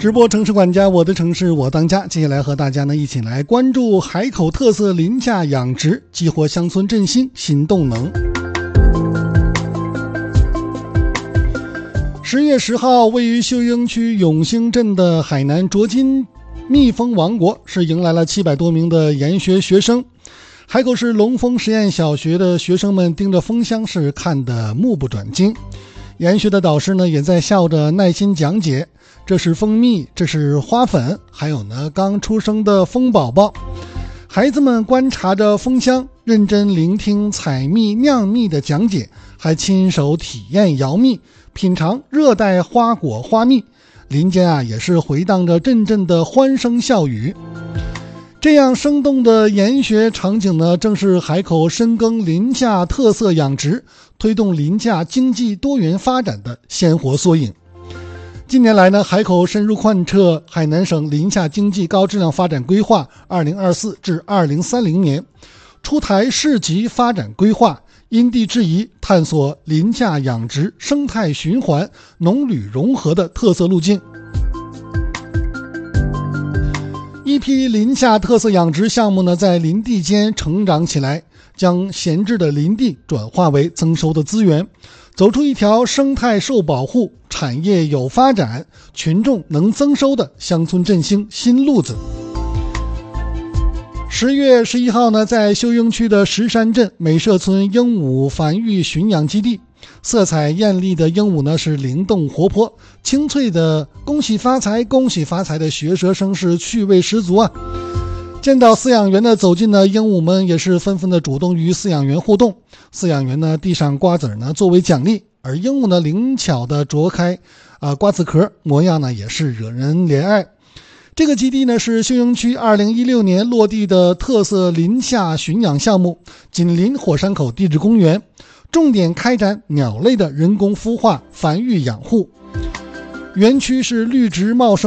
直播城市管家，我的城市我当家。接下来和大家呢一起来关注海口特色林下养殖，激活乡村振兴新动能。10月10号，位于秀英区永兴镇的海南卓金蜜蜂王国是迎来了700多名的研学学生。海口市龙峰实验小学的学生们盯着蜂箱是看得目不转睛，研学的导师呢也在笑着耐心讲解，这是蜂蜜，这是花粉，还有呢刚出生的蜂宝宝。孩子们观察着蜂箱，认真聆听采蜜酿蜜的讲解，还亲手体验摇蜜，品尝热带花果花蜜。林间也是回荡着阵阵的欢声笑语。这样生动的研学场景呢，正是海口深耕林下特色养殖，推动林下经济多元发展的鲜活缩影。近年来呢，海口深入贯彻海南省林下经济高质量发展规划2024至2030年，出台市级发展规划，因地制宜探索林下养殖生态循环、农旅融合的特色路径。一批林下特色养殖项目呢，在林地间成长起来，将闲置的林地转化为增收的资源，走出一条生态受保护、产业有发展、群众能增收的乡村振兴新路子。10月11号呢，在秀英区的石山镇美社村鹦鹉繁育驯养基地，色彩艳丽的鹦鹉呢是灵动活泼，清脆的恭喜发财恭喜发财的学舌声是趣味十足啊。见到饲养员的走近呢，鹦鹉们也是纷纷的主动与饲养员互动，饲养员呢递上瓜子呢作为奖励，而鹦鹉呢灵巧的啄开瓜子壳，模样呢也是惹人怜爱。这个基地呢是秀英区2016年落地的特色林下驯养项目，紧邻火山口地质公园，重点开展鸟类的人工孵化、繁育养护。园区是绿植茂盛，